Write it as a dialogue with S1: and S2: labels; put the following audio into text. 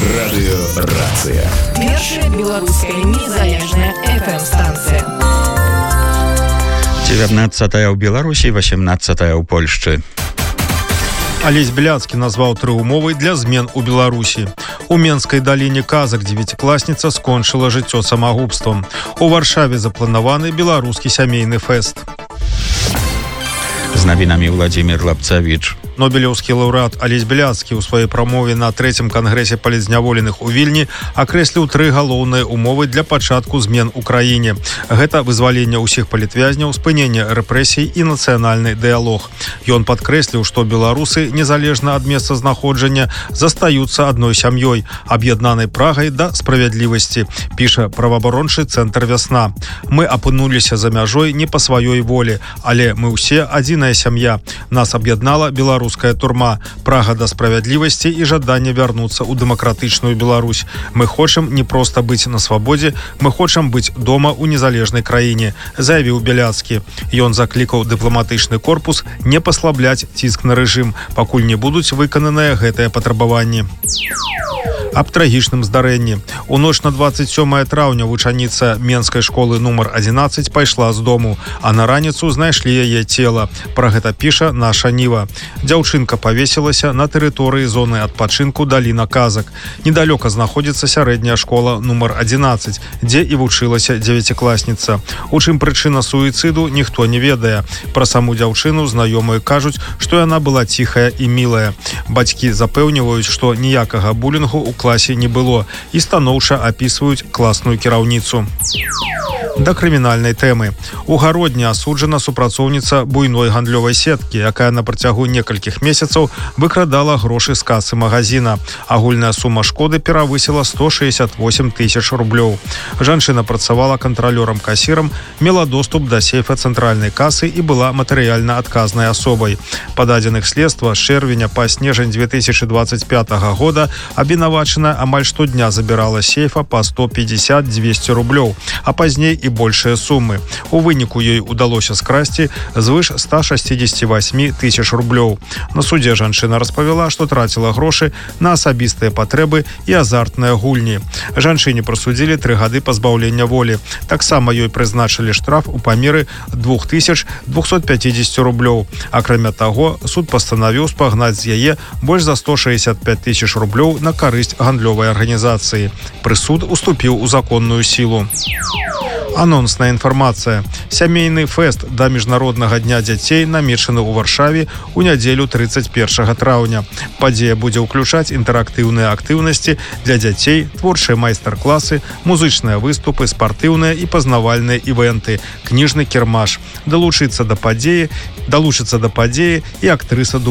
S1: Радыёрацыя.
S2: Першая беларуская незалежная FM-станцыя.
S3: 19 ў Беларусі, 18 ў Польшчы.
S4: Алесь Беляцкі назваў 3 умовы для змен у Беларусі. У Менскай даліне казак дзевяцікласніца скончыла жыццё самагубствам. У Варшаве запланаваны беларускі сямейны фэст.
S3: З навінамі Владзімір Лапцавіч.
S4: Нобелеўскі лаўрэат Алесь Беляцкі ў сваёй прамове на 3-м кангрэсе палітзняволеных у Вільні акрэсліў 3 галоўныя умовы для пачатку змен у краіне. Гэта вызваленне ўсіх палітвязняў, спыненне рэпрэсій і нацыянальны дыялог. Ён падкрэсліў, што беларусы, незалежна ад месцазнаходжання, застаюцца адной сям'ёй, аб'яднанай прагай да справядлівасці, піша праваабарончы цэнтр «Вясна». Мы апынуліся за мяжой не па сваёй волі, але мы ўсе адзіная сям'я. Нас аб'яднала беларуская турма, прага да справядлівасці і жаданне вярнуцца ў дэмакратычную Беларусь. Мы хочам не проста быць на свабодзе, мы хочам быць дома ў незалежнай краіне, заявіў Беляцкі. Ён заклікаў дыпламатычны корпус не паслабляць ціск на рэжым, пакуль не будуць выкананыя гэтыя патрабаванні. Аб трагічным здарэнні. У ноч на 27 траўня вучаніца Менскай школы нумар 11 пайшла з дому, а на раніцу знайшлі яе цела. Пра гэта піша наша Ніва. Дзяўчынка павесілася на тэрыторыі зоны адпачынку Даліна казак. Недалёка знаходзіцца сярэдняя школа нумар 11, дзе і вучылася дзевяцікласніца. У чым прычына суіцыду, ніхто не ведае. Пра саму дзяўчыну знаёмыя кажуць, што яна была ціхая і мілая. Бацькі запэўніваюць, што ніякага булінгу ў класе не было і станоўча апісваюць класную кіраўніцу. Да крымінальнай тэмы. У Гародні асуджана супрацоўніца буйной гандлёвай сеткі, якая на працягу некалькіх месяцаў выкрадала грошы з касы магазина. Агульная сума шкоды перавысіла 168 000 рублёў. Жанчына працавала кантралёрам-касірам, мела доступ да сейфа цэнтральнай касы і была матэрыяльна адказнай асобай. Па дадзеных следства з чэрвеня па снежань 2025 года абвінавачаная амаль штодня забірала сейфа па 150-200 рублёў, а пазней і большыя сумы. У выніку ёй удалося скрасці звыш 168 000 рублёў. На судзе жанчына распавяла, што траціла грошы на асабістыя патрэбы і азартныя гульні. Жанчыне прысудзілі 3 гады пазбаўлення волі. Таксама ёй прызначылі штраф у памеры 2250 рублёў. Акрамя таго, суд пастанавіў спагнаць з яе больш за 165 000 рублёў на карысць гандлёвай арганізацыі. Прысуд уступіў у законную сілу. Анонсная інфармацыя. Сямейны фэст да міжнароднага дня дзяцей намечаны ў Варшаве ў нядзелю 31 траўня. Падзея будзе ўключаць інтэрактыўныя актыўнасці для дзяцей, творчыя майстар-класы, музычныя выступы, спартыўныя і пазнавальныя івэнты, кніжны кірмаш. Далучыцца да падзеі і актрыса